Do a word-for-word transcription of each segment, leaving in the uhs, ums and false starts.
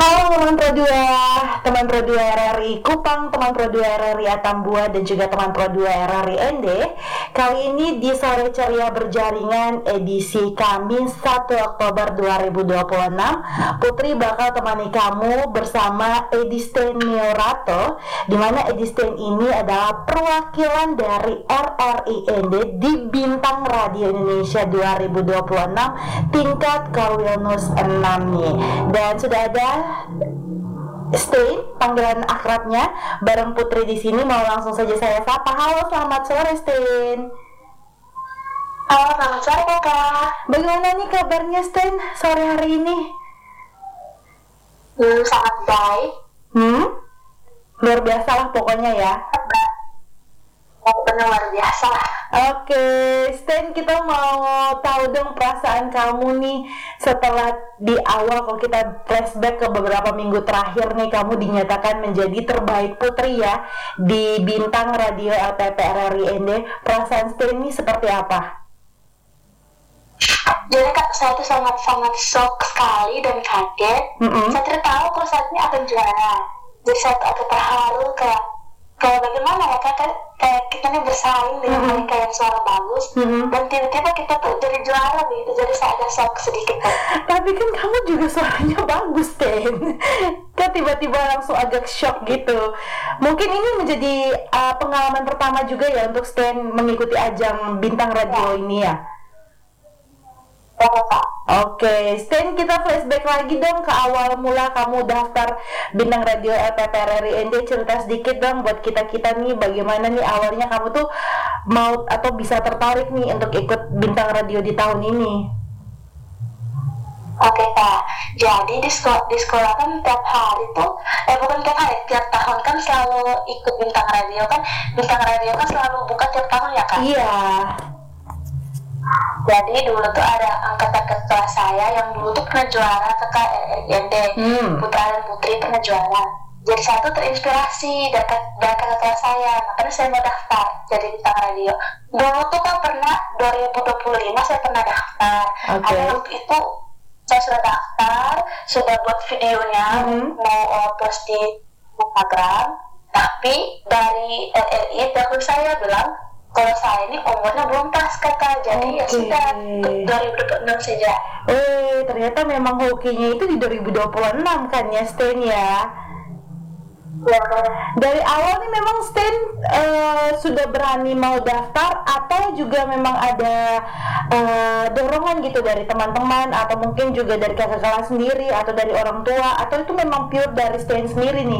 Halo teman Pro dua, teman Pro dua R R I Kupang, teman Pro dua R R I Atambua, dan juga teman Pro dua R R I N D. Kali ini di Sore Ceria Berjaringan edisi Kamis satu Oktober dua ribu dua puluh enam, Putri bakal temani kamu bersama Edisten Miorato, di mana Edisten ini adalah perwakilan dari R R I N D di Bintang Radio Indonesia dua ribu dua puluh enam tingkat Corwilnus enam nih. Dan sudah ada Stein, panggilan akrabnya, bareng Putri di sini. Mau langsung saja saya sapa. Halo, selamat sore Stein. Halo, selamat sore kakak. Bagaimana nih kabarnya Stein sore hari ini? Hmm, sangat baik. Hmm, luar biasa lah pokoknya ya. Benar luar biasa. Oke, Stein, kita mau tahu dong perasaan kamu nih setelah di awal, kalau kita flashback ke beberapa minggu terakhir nih, kamu dinyatakan menjadi terbaik putri ya di Bintang Radio L P P R R I N D. Perasaan Stein ini seperti apa? Jadi kak, saya tuh sangat-sangat shock sekali dan kaget. Mm-hmm. Saya tidak tahu kalau saat ini akan juara. Jadi saya tuh agak terharu kayak kayak bagaimana ya kak, kayak kita nih bersaing dengan mm-hmm. mereka yang suara bagus, mm-hmm. dan tiba-tiba kita tuh jadi juara gitu. Jadi saya agak shock sedikit kak. Tapi kan kamu juga suaranya bagus, Ten. Kan tiba-tiba langsung agak shock gitu. Mungkin ini menjadi uh, pengalaman pertama juga ya untuk Sten mengikuti ajang Bintang Radio ya. Ini ya. Oke, okay. Sten, kita flashback lagi dong ke awal mula kamu daftar Bintang Radio L P P R R I N D. Cerita sedikit dong buat kita-kita nih, bagaimana nih awalnya kamu tuh mau atau bisa tertarik nih untuk ikut Bintang Radio di tahun ini. Oke okay, kak, jadi di sekolah, di sekolah kan tiap hari tuh, eh bukan tiap hari, tiap tahun kan selalu ikut Bintang Radio kan. Bintang Radio kan selalu buka tiap tahun ya kak? Iya. Jadi dulu tuh ada angkatan ke kelas saya yang dulu tuh pernah juara ke K R R I N D, hmm. Putra dan Putri pernah juara. Jadi saya tuh terinspirasi dari, dari kakak kelas saya, makanya saya mau daftar jadi Bintang Radio. Dulu tuh kan pernah dua ribu dua puluh lima saya pernah daftar. Okay. Ada waktu itu saya sudah daftar, sudah buat videonya, hmm. mau uh, post di Instagram, tapi dari R R I pihak saya bilang kalau saya ini umurnya belum pas kakak, jadi okay. ya sudah dua ribu dua puluh enam saja. Eh, ternyata memang hokinya itu di dua ribu dua puluh enam kan ya Sten ya? Ya. Dari awal nih memang Sten uh, sudah berani mau daftar, atau juga memang ada uh, dorongan gitu dari teman-teman, atau mungkin juga dari kakak kelas sendiri, atau dari orang tua, atau itu memang pure dari Sten sendiri nih?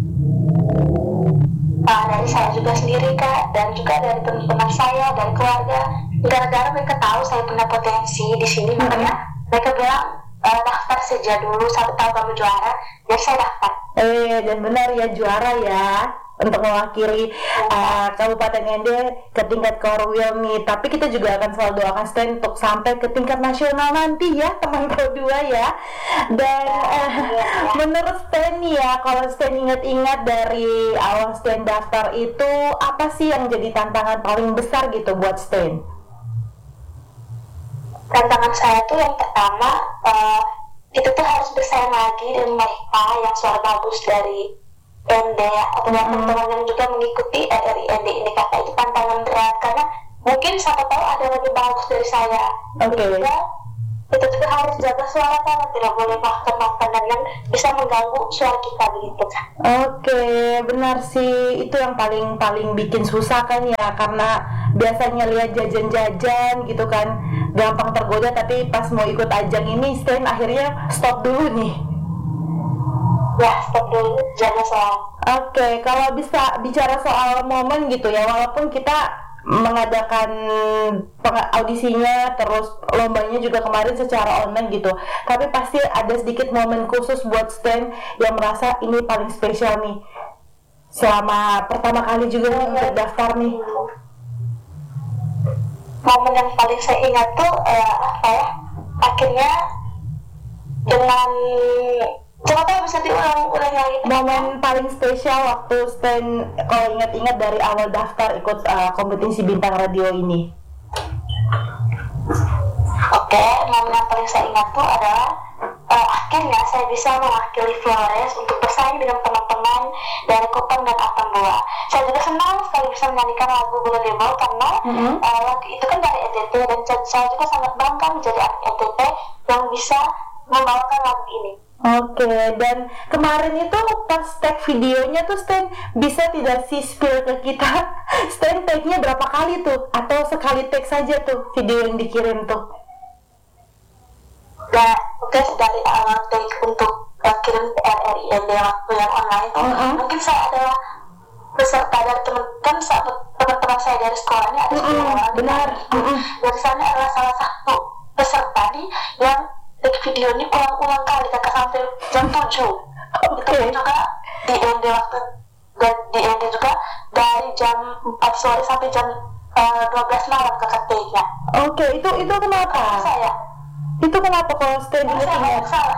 Uh, dari saya juga sendiri kak, dan juga dari teman-teman saya, dari keluarga. Gara-gara mereka tahu saya punya potensi di sini, hmm. makanya mereka bilang uh, daftar saja dulu, satu tahun kamu juara, jadi saya daftar. Eh, dan benar ya, juara ya untuk mewakili uh, Kabupaten N D ke tingkat Korwil nih. Tapi kita juga akan selalu doakan Sten untuk sampai ke tingkat nasional nanti ya, teman Pro dua ya. Dan uh, menurut Sten ya, kalau Sten ingat-ingat dari awal Sten daftar itu, apa sih yang jadi tantangan paling besar gitu buat Sten? Tantangan saya tuh yang pertama, uh, itu tuh harus bersaing lagi dengan mereka yang suara bagus dari N D atau hmm. teman-teman yang juga mengikuti R R I N D ini kakak. Itu tantangan berat karena mungkin siapa tahu ada yang lebih bagus dari saya. Oke. Okay. Juga kita juga harus jaga suara karena tidak boleh makan makanan yang bisa mengganggu suara kita begitu kan. Oke, okay, benar sih, itu yang paling paling bikin susah kan ya, karena biasanya lihat jajan-jajan gitu kan gampang tergoda, tapi pas mau ikut ajang ini Sten akhirnya stop dulu nih. Ya, stop dulu, jangan soal. Oke, okay, kalau bisa bicara soal momen gitu ya, walaupun kita mengadakan audisinya terus lombanya juga kemarin secara online gitu, tapi pasti ada sedikit momen khusus buat Sten yang merasa ini paling spesial nih selama pertama kali juga nih untuk daftar nih. Momen yang paling saya ingat tuh uh, apa ya, akhirnya dengan coba tahu bisa diulang-ulang lagi. Momen paling spesial waktu Sten kalau ingat-ingat dari awal daftar ikut uh, kompetisi Bintang Radio ini. Oke, momen yang paling saya ingat tuh adalah uh, akhirnya saya bisa mewakili Flores untuk bersaing dengan teman-teman dari Kupang dan Atambua. Saya juga senang sekali bisa menyanyikan lagu Bola Debo karena mm-hmm. uh, lagu itu kan dari N T T, dan saya juga sangat bangga menjadi anak N T T yang bisa membawakan lagu ini. Oke, dan kemarin itu pas tag videonya tuh Stan bisa tidak sih spill ke kita Stan tagnya berapa kali tuh? Atau sekali tag saja tuh video yang dikirim tuh? Nah, oke, dari awal tag untuk uh, kirim ke R R I N D waktu yang online tuh uh-huh. mungkin saya adalah peserta dari teman kan teman-teman saya dari sekolahnya ada sepuluh uh-uh, orang. Benar. Uh-uh. Dari sana adalah salah satu peserta nih yang tag video ini ulang-ulang kali kakak sampai jam tujuh. Okay. Itu juga di N D waktu di N D juga dari jam empat sore sampai jam uh, dua belas malam kakak tagnya. Oke, okay, itu itu kenapa? Saya. Itu kenapa kalau stay di saya salah?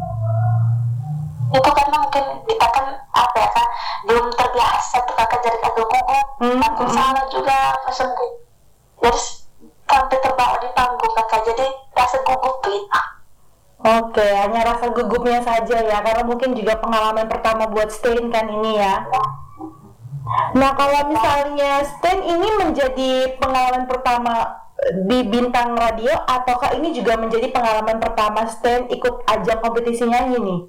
Itu karena mungkin kita kan apa ya kan belum terbiasa tuh kakak jadi agak gugup, hmm, aku hmm. salah juga pasangku. Jadi sampai terbawa di panggung kakak, jadi rasa gugup kita. Oke, hanya rasa gugupnya saja ya, karena mungkin juga pengalaman pertama buat Stan kan ini ya. Nah, kalau misalnya Stan ini menjadi pengalaman pertama di Bintang Radio, ataukah ini juga menjadi pengalaman pertama Stan ikut ajang kompetisi nyanyi nih?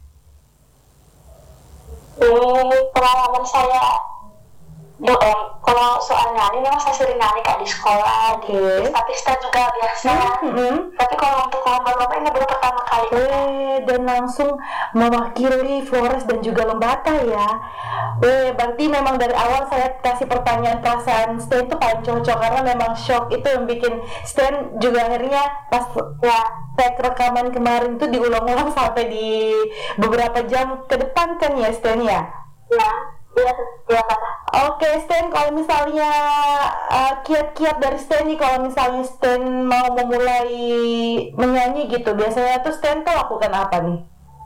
Ini pengalaman saya doang. Kalau soal nyanyi memang saya sering nyanyi kak di sekolah, okay. di pista juga biasa. Mm-hmm. Tapi kalau untuk lomba-lomba ini baru pertama kali. Eh, dan langsung mewakili Flores dan juga Lembata ya. Eh, berarti memang dari awal saya kasih pertanyaan perasaan Stan itu paling cocok, karena memang shock itu yang bikin Stan juga akhirnya pas ya tag rekaman kemarin tuh diulang-ulang sampai di beberapa jam ke depan kan ya Stan ya? Ya. Iya, iya kak. Oke Stan, kalau misalnya uh, kiat-kiat dari Stan nih, kalau misalnya Stan mau memulai menyanyi gitu, biasanya tuh Stan tuh lakukan apa nih?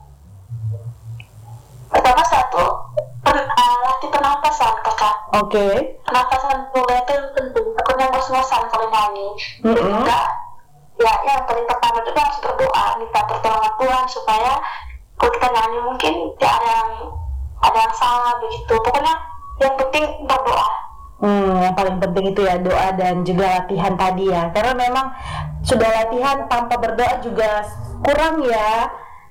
Pertama satu, pen, uh, latih pernapasan kakak. Oke. Okay. Pernapasan mulai itu penting, takutnya ngos-ngosan kalau nyanyi. Mm-hmm. Dan juga, ya yang paling pertama juga harus berdoa, minta pertolongan Tuhan supaya kalau kita nyanyi mungkin tidak ada yang ada yang salah begitu, pokoknya yang penting berdoa. Hmm, yang paling penting itu ya doa dan juga latihan tadi ya, karena memang sudah latihan tanpa berdoa juga kurang ya.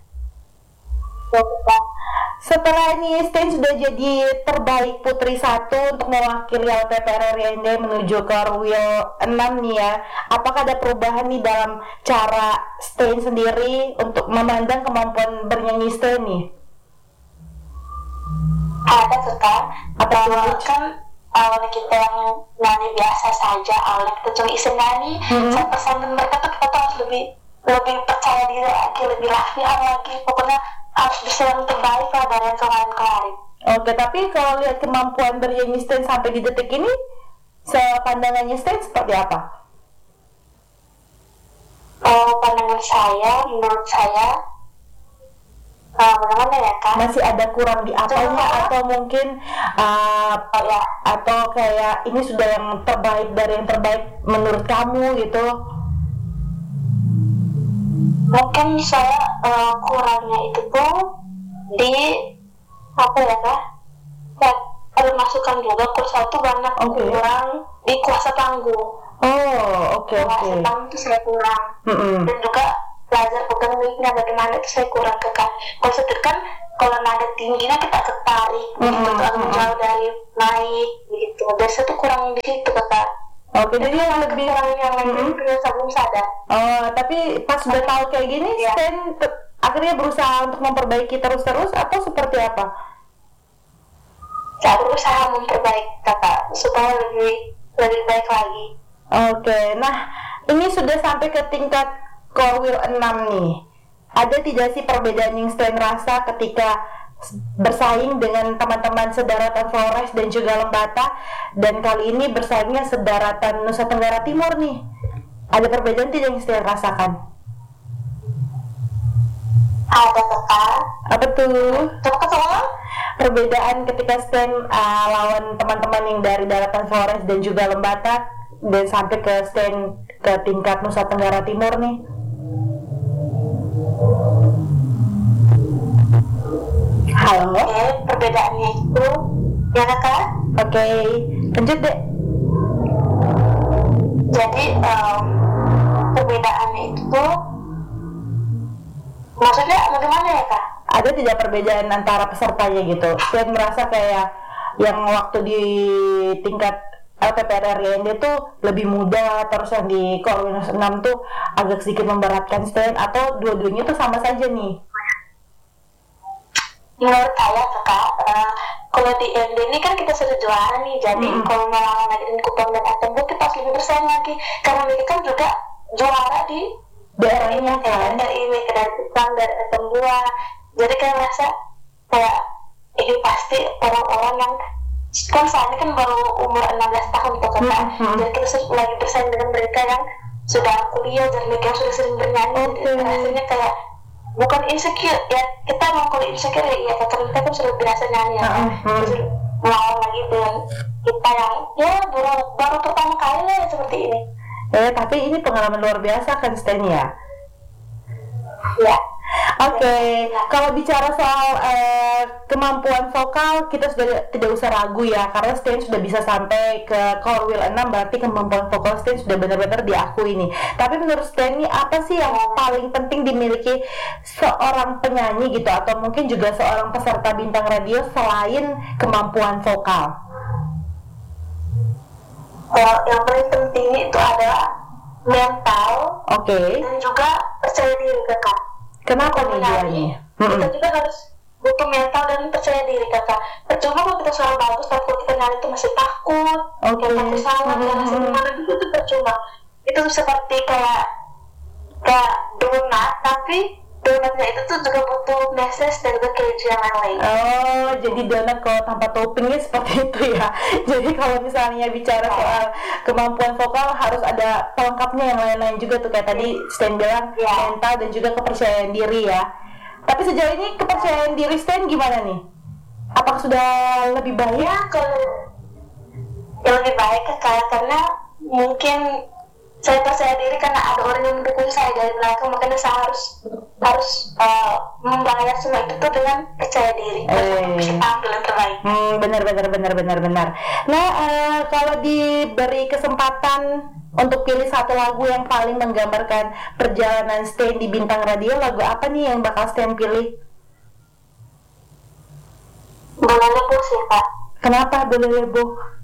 Setelah ini Stan sudah jadi terbaik putri satu untuk mewakili L P P R R I N D menuju ke Ruil enam nih ya. Apakah ada perubahan nih dalam cara Stan sendiri untuk memandang kemampuan bernyanyi Stan nih? Ada kakak, apalagi kan awalnya kita yang nyanyi biasa saja, awalnya kita cuma iseng nyanyi, mm-hmm. saya pesan mereka tuh kita tuh harus lebih lebih percaya diri lagi, lebih latihan lagi, pokoknya harus bisa yang terbaik lah dari yang kemarin-kemarin. Oke, tapi kalau lihat kemampuan bernyanyi Stan sampai di detik ini, sepandangannya Stan seperti apa? Oh, pandangan saya, menurut saya Uh, bagaimana ya kan? Masih ada kurang di apanya, Coba. atau mungkin uh, ya, atau kayak ini sudah yang terbaik dari yang terbaik menurut kamu gitu? Mungkin saya uh, kurangnya itu tuh di apa ya kak? Ya, ada masukan juga kurang satu banyak okay. kurang di kuasa panggung. Oh, oke okay, oke. Kuasa okay. panggung itu saya kurang, mm-hmm. dan juga belajar pegang mic-nya bagaimana itu saya kurang kakak. Kalau kan kalau nada tingginya kita ketarik mm-hmm. begitu tuh agak jauh dari mic begitu. Biasa tuh kurang di situ kakak. Oke, jadi yang lebih kurang yang lain mm-hmm. kita belum sadar. Oh, tapi pas sudah tahu kayak gini, ya. Stan te- akhirnya berusaha untuk memperbaiki terus-terus atau seperti apa? Saya berusaha memperbaiki kakak supaya lebih lebih baik lagi. Oke, nah ini sudah sampai ke tingkat Korwil enam nih. Ada tidak sih perbedaan yang Stan rasa ketika bersaing dengan teman-teman sedaratan Flores dan juga Lembata, dan kali ini bersaingnya sedaratan Nusa Tenggara Timur nih? Ada perbedaan tidak yang Stan rasakan? Ada kakak. Apa tuh? Coba tolong. Perbedaan ketika Stan uh, lawan teman-teman yang dari daratan Flores dan juga Lembata dan sampai ke Stan ke tingkat Nusa Tenggara Timur nih? Halo. Oke, perbedaannya itu ya kakak. Oke, lanjut deh. Jadi um, perbedaannya itu maksudnya bagaimana ya kak? Ada tidak perbedaan antara pesertanya gitu? Saya merasa kayak yang waktu di tingkat L P P R R I N D tuh lebih mudah, terus yang di Core minus enam tuh agak sedikit memberatkan Stan, atau dua-duanya tuh sama saja nih? Menurut saya kakak, uh, kalau di N D ini kan kita sudah juara nih, jadi mm-hmm. kalau melawan lagi dengan Kupang dan Atembu kita harus lebih bersaing lagi, karena mereka kan juga juara di daerahnya kan, dari mereka dari Kupang dan Atembu. Jadi kayak merasa kayak ini pasti orang-orang yang kan saat ini kan baru umur enam belas tahun tuh kakak, mm-hmm. jadi kita lagi bersaing dengan mereka yang sudah kuliah dan mereka sudah sering bernyanyi, okay. Jadi rasanya kayak bukan insecure ya, kita mau kalau insecure ya karena kita kan sudah biasa nyanyi ya, uh-huh. Terus melawan lagi dengan kita yang ya baru baru pertama kali lah seperti ini. Eh tapi ini pengalaman luar biasa kan Stan ya? Ya. Oke, okay. Ya. Kalau bicara soal eh, kemampuan vokal, kita sudah tidak usah ragu ya, karena Stan sudah bisa sampai ke Core Will enam, berarti kemampuan vokal Stan sudah benar-benar diakui nih. Tapi menurut Stan, apa sih yang paling penting dimiliki seorang penyanyi gitu, atau mungkin juga seorang peserta bintang radio selain kemampuan vokal? Oh, yang paling penting itu adalah mental, oke, okay. Dan juga percaya diri kakak. Kenapa nih dia nih? Kita juga harus butuh mental dan percaya diri kakak. Percuma kalau kita suara bagus, tapi kalau kita nyanyi itu masih takut, okay. Kayak takut salah, mm-hmm. Karena sebenarnya itu tuh percuma. Itu seperti kayak kayak donat, tapi donatnya itu tuh juga butuh meses dan juga keju yang lain. Oh, jadi donat kalau tanpa toppingnya seperti itu ya. Jadi kalau misalnya bicara soal kemampuan vokal harus ada pelengkapnya yang lain-lain juga tuh, kayak tadi Stan bilang ya. Mental dan juga kepercayaan diri ya. Tapi sejauh ini kepercayaan diri Stan gimana nih? Apakah sudah lebih baik? Ya, kalau yang lebih baik kan karena mungkin saya percaya diri karena ada orang yang mendukung saya dari belakang, makanya saya harus harus uh, membayar semua itu tuh dengan percaya diri, eh. Bisa tampil yang terbaik. Hmm, benar benar benar benar benar. Nah, uh, kalau diberi kesempatan untuk pilih satu lagu yang paling menggambarkan perjalanan Stan di bintang radio, lagu apa nih yang bakal Stan pilih? Boleh Lebo sih Pak. Kenapa Boleh Lebo?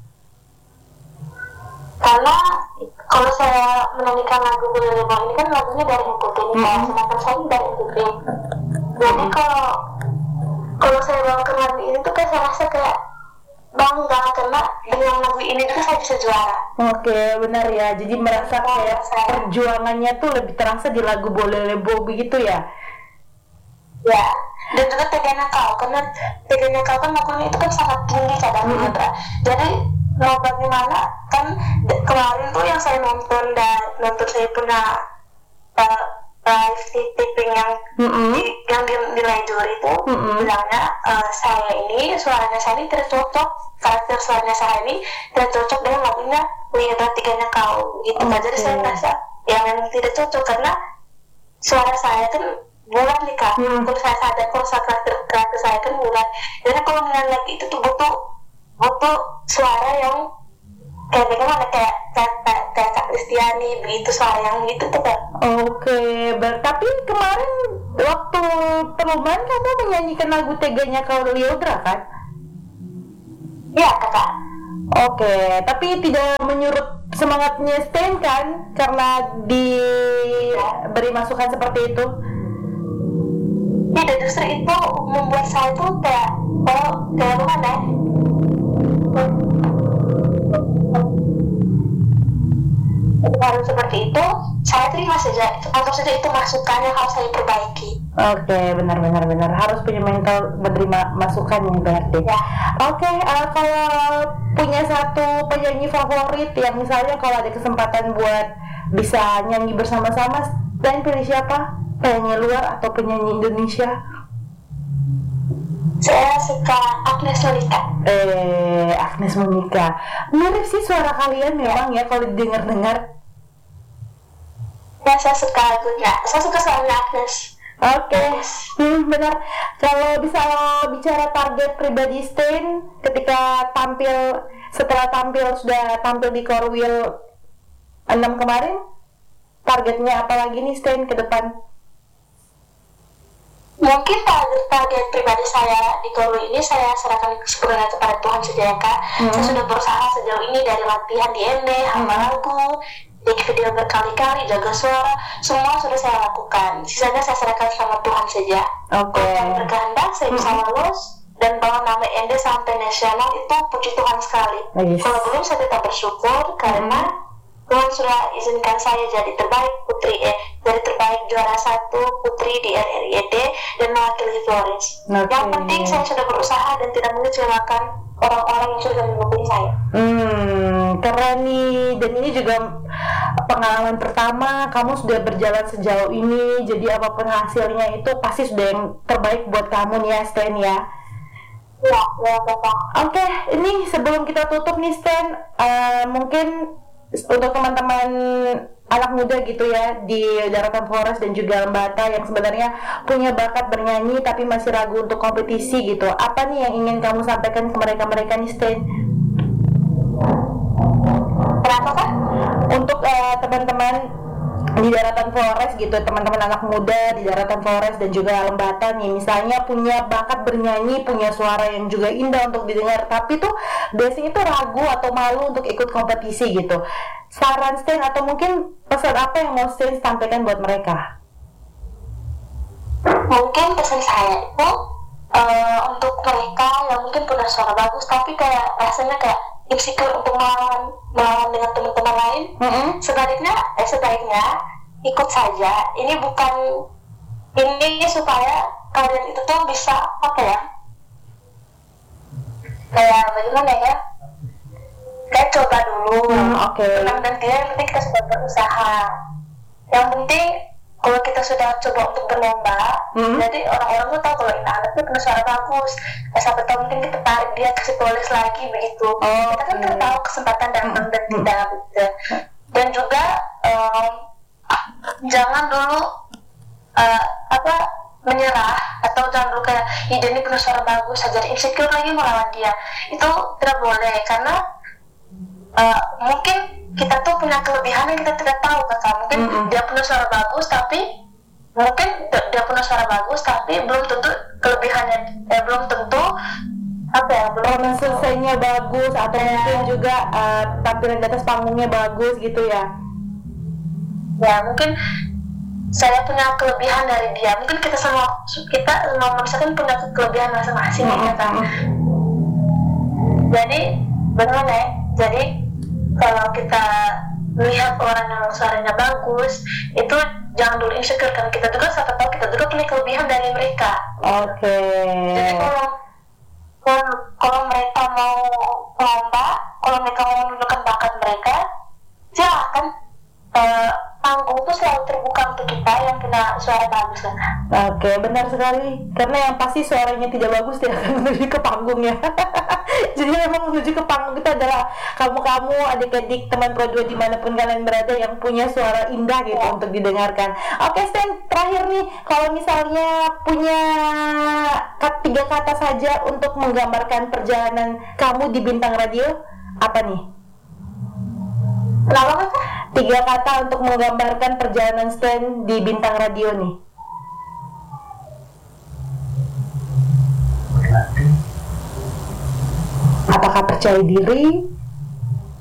Karena kalau saya menyanyikan lagu Boleh Lebo ini kan lagunya dari N T P nih, mm-hmm. Sedangkan saya dari N T P. Jadi kalau kalau saya bawakan lagu ini tuh kan saya rasa kayak bangga karena dengan lagu ini juga saya bisa juara. Oke, benar ya. Jadi merasa kayak saya, perjuangannya tuh lebih terasa di lagu Boleh Lebo begitu ya? Ya. Dan juga Teganya Kau, karena Teganya Kau kan lagunya itu kan sangat tinggi cadangannya, mm-hmm. Jadi mau bagaimana kan kemarin tuh yang saya nonton dan nonton saya pernah uh, live taping yang mm-hmm. di, yang dinilai juri itu mm-hmm. bilangnya uh, saya ini suaranya saya ini tidak cocok, karakter suaranya saya ini tidak cocok dengan lagunya Lihat Teganya Kau gitu. Okay. Jadi saya merasa ya memang tidak cocok karena suara saya kan bulat nih kak. Hmm. Kalau saya sadar kalau saya karakter, karakter saya kan bulat. Jadi kalau nyanyi lagi itu tuh butuh butuh suara yang kayak bagaimana kayak kayak kayak, kayak Kak Kristiani begitu, suara yang gitu tuh kak. Oke, ber- tapi kemarin waktu perlombaan kamu menyanyikan lagu Teganya Kau Liodra kan? Iya kakak. Oke, tapi tidak menyurut semangatnya Stan kan karena diberi masukan seperti itu? Tidak, justru itu membuat saya tuh kayak oh kayak mana? Baru seperti itu, saya terima saja. Anggap saja itu masukan yang harus saya perbaiki. Oke, benar-benar benar. Harus punya mental menerima masukan yang berarti. Ya. Oke, uh, kalau punya satu penyanyi favorit yang misalnya kalau ada kesempatan buat bisa nyanyi bersama-sama, dan pilih siapa? Penyanyi luar atau penyanyi Indonesia? Saya suka Agnes Monica. Eh, Agnes Monica. Mirip sih suara kalian memang ya, ya kalau didengar-dengar. Ya, saya suka lagunya. Saya suka suaranya Agnes. Oke, hmm, benar. Kalau bisa bicara target pribadi Stain ketika tampil, setelah tampil sudah tampil di Core Wheel enam kemarin, targetnya apa lagi nih Stain ke depan? Mungkin target, target pribadi saya di Core Wheel ini saya serahkan sepenuhnya kepada Tuhan saja ya Kak. Hmm. Saya sudah berusaha sejauh ini dari latihan di N D, hafal lagu, take video berkali-kali, jaga suara, semua sudah saya lakukan. Sisanya saya serahkan sama Tuhan saja. Oke. Okay. Kalau berkehendak saya bisa lolos dan bawa nama N D sampai nasional, itu puji Tuhan sekali. Yes. Kalau belum saya tetap bersyukur karena Tuhan sudah izinkan saya jadi terbaik putri, eh, jadi terbaik juara satu putri di R R I N D dan mewakili Flores. Okay. Yang penting saya sudah berusaha dan tidak mengecewakan orang-orang yang sudah mendukung saya. Hmm, keren nih. Dan ini juga pengalaman pertama kamu sudah berjalan sejauh ini. Jadi apapun hasilnya itu pasti sudah yang terbaik buat kamu nih ya, Stain ya. Ya, ya, Bapak. Oke, okay, ini sebelum kita tutup nih Stain, uh, mungkin untuk teman-teman anak muda gitu ya di Daratan Flores dan juga Lembata yang sebenarnya punya bakat bernyanyi tapi masih ragu untuk kompetisi gitu, apa nih yang ingin kamu sampaikan ke mereka-mereka nih Stain? Kenapa Kak? Untuk uh, teman-teman di Daratan Flores gitu, teman-teman anak muda di Daratan Flores dan juga Lembata nih, misalnya punya bakat bernyanyi, punya suara yang juga indah untuk didengar, tapi tuh biasanya tuh ragu atau malu untuk ikut kompetisi gitu. Saran Stain atau mungkin pesan apa yang mau Stain sampaikan buat mereka? Mungkin pesan saya itu uh, untuk mereka yang mungkin punya suara bagus tapi kayak rasanya kayak insecure untuk melawan melawan dengan teman-teman lain, mm-hmm. sebaliknya eh sebaiknya ikut saja. Ini bukan ini supaya kalian itu tuh bisa apa ya? Kayak bagaimana ya? Kayak coba dulu. Hmm, oke. Okay. Dan tidak, yang penting kita sudah berusaha. Yang penting kalau kita sudah coba untuk berlomba, hmm. jadi orang-orang tuh tahu kalau ini anaknya punya suara bagus. Ya, sampai tahu mungkin kita tarik dia kasih tulis lagi begitu. Oh, kita kan tidak tahu kesempatan datang dan tidak gitu. Dan juga um, jangan dulu uh, apa menyerah atau jangan dulu kayak ide ini punya suara bagus saja insecure lagi melawan dia. Itu tidak boleh karena uh, mungkin kita tuh punya kelebihan yang kita tidak tahu kakak. Mungkin mm-hmm. dia punya suara bagus tapi mungkin dia punya suara bagus tapi belum tentu kelebihannya eh, belum tentu apa ya belum selesainya bagus atau yeah. mungkin juga uh, tampilan di atas panggungnya bagus gitu ya. Ya mungkin saya punya kelebihan dari dia. Mungkin kita semua kita semua manusia kan punya kelebihan masing-masing mm-hmm. ya kan. Jadi benar ya. Jadi kalau kita melihat orang yang suaranya bagus, itu jangan dulu insecure kan. Kita juga siapa tahu kita juga punya kelebihan dari mereka. Oke. Okay. Jadi kalau kalau, kalau mereka mau lomba, kalau mereka mau menunjukkan bakat mereka, silakan. Uh, panggung itu selalu terbuka untuk kita yang punya suara bagus kan. Oke, benar sekali. Karena yang pasti suaranya tidak bagus tidak akan menuju ke panggungnya. Jadi memang menuju ke panggung itu adalah kamu-kamu, adik-adik, teman Pro dua dimanapun kalian berada yang punya suara indah gitu ya. Untuk didengarkan. Oke, Stain, terakhir nih, kalau misalnya punya tiga kata saja untuk menggambarkan perjalanan kamu di Bintang Radio, apa nih? Kenapa Kak? Tiga kata untuk menggambarkan perjalanan Stain di Bintang Radio nih. Apakah percaya diri,